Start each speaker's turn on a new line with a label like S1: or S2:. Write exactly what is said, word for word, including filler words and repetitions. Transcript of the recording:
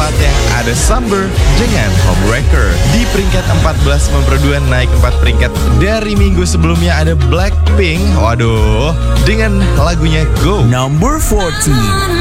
S1: keempatnya ada Summer dengan Homewrecker. Di peringkat empat belas memperduan naik empat peringkat dari minggu sebelumnya ada Blackpink. Waduh, dengan lagunya Go.
S2: Number fourteen.